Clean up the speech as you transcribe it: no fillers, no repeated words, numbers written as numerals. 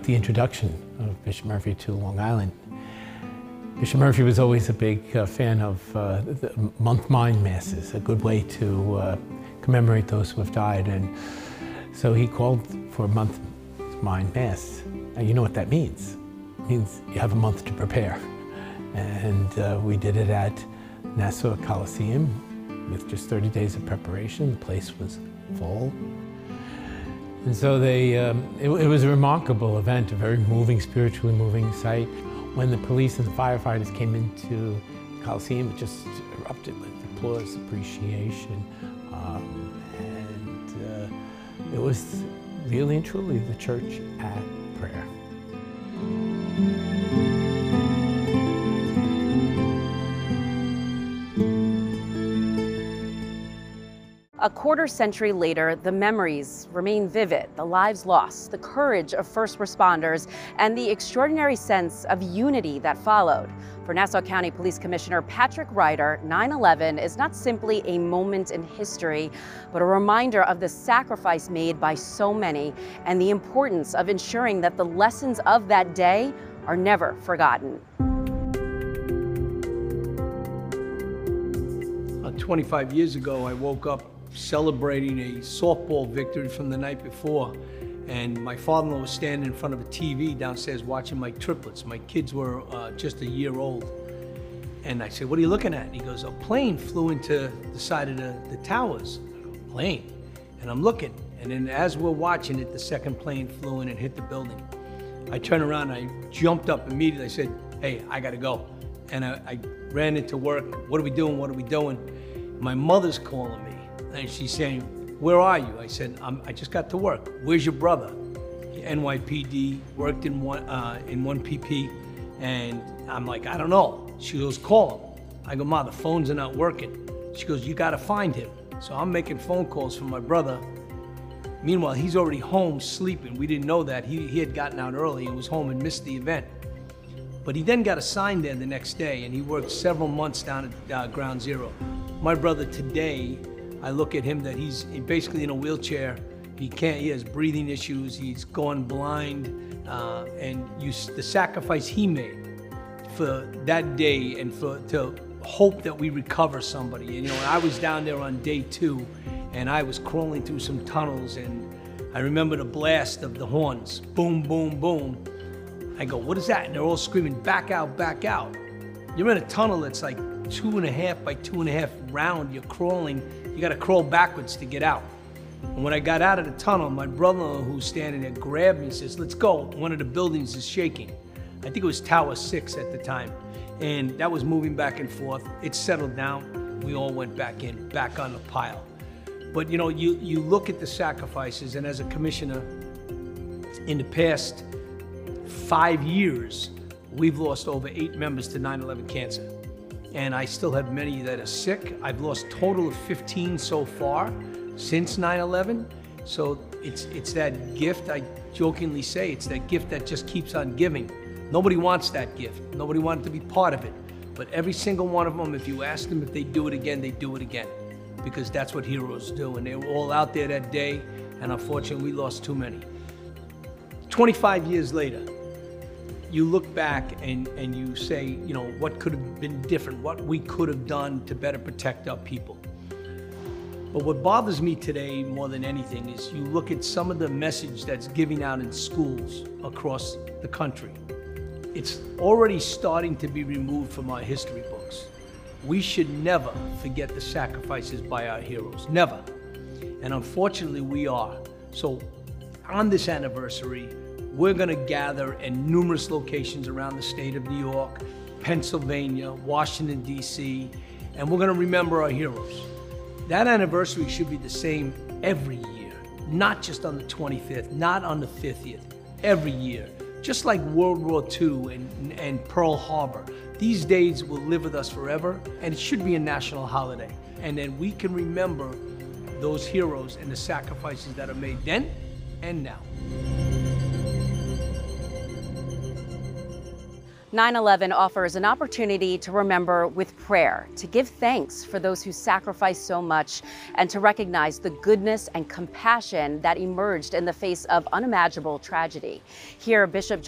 the introduction of Bishop Murphy to Long Island. Bishop Murphy was always a big fan of the month mind masses, a good way to commemorate those who have died. And so he called for a month mind mass. Now you know what that means. It means you have a month to prepare. And we did it at Nassau Coliseum with just 30 days of preparation. The place was full. And so it was a remarkable event, a very moving, spiritually moving sight. When the police and the firefighters came into the Coliseum, it just erupted with applause, appreciation. It was really and truly the church at prayer. A quarter century later, the memories remain vivid, the lives lost, the courage of first responders, and the extraordinary sense of unity that followed. For Nassau County Police Commissioner Patrick Ryder, 9/11 is not simply a moment in history, but a reminder of the sacrifice made by so many and the importance of ensuring that the lessons of that day are never forgotten. 25 years ago, I woke up celebrating a softball victory from the night before, and my father-in-law was standing in front of a TV downstairs watching my triplets. My kids were just a year old. And I said, "What are you looking at?" And he goes, "A plane flew into the side of the towers." I go, "Plane?" And I'm looking, and then as we're watching it, the second plane flew in and hit the building. I turned around, I jumped up immediately. I said, "Hey, I gotta go." And I ran into work. "What are we doing? What are we doing?" My mother's calling me, and she's saying, "Where are you?" I said, I just got to work. "Where's your brother?" NYPD, worked in one PP, and I'm like, "I don't know." She goes, "Call him." I go, "Ma, the phones are not working." She goes, "You gotta find him." So I'm making phone calls for my brother. Meanwhile, he's already home sleeping. We didn't know that. He had gotten out early and was home and missed the event. But he then got assigned there the next day, and he worked several months down at Ground Zero. My brother today, I look at him that he's basically in a wheelchair. He has breathing issues, he's gone blind, and the sacrifice he made for that day and to hope that we recover somebody. And I was down there on day 2, and I was crawling through some tunnels, and I remember the blast of the horns, boom, boom, boom. I go, "What is that?" And they're all screaming, "Back out, back out." You're in a tunnel that's like 2.5 by 2.5 round. You're crawling, you gotta crawl backwards to get out. And when I got out of the tunnel, my brother-in-law who's standing there grabbed me and says, "Let's go." One of the buildings is shaking. I think it was Tower 6 at the time. And that was moving back and forth. It settled down. We all went back in, back on the pile. But you look at the sacrifices, and as a commissioner, in the past 5 years, we've lost over 8 members to 9/11 cancer. And I still have many that are sick. I've lost a total of 15 so far since 9/11. So it's that gift, I jokingly say, it's that gift that just keeps on giving. Nobody wants that gift. Nobody wanted to be part of it. But every single one of them, if you ask them if they do it again, they do it again. Because that's what heroes do. And they were all out there that day, and unfortunately we lost too many. 25 years later, you look back and you say, what could have been different, what we could have done to better protect our people. But what bothers me today more than anything is you look at some of the message that's giving out in schools across the country. It's already starting to be removed from our history books. We should never forget the sacrifices by our heroes, never. And unfortunately we are. So on this anniversary, we're going to gather in numerous locations around the state of New York, Pennsylvania, Washington, D.C., and we're going to remember our heroes. That anniversary should be the same every year, not just on the 25th, not on the 50th, every year. Just like World War II and Pearl Harbor. These days will live with us forever, and it should be a national holiday. And then we can remember those heroes and the sacrifices that are made then and now. 9/11 offers an opportunity to remember with prayer, to give thanks for those who sacrificed so much, and to recognize the goodness and compassion that emerged in the face of unimaginable tragedy. Here, Bishop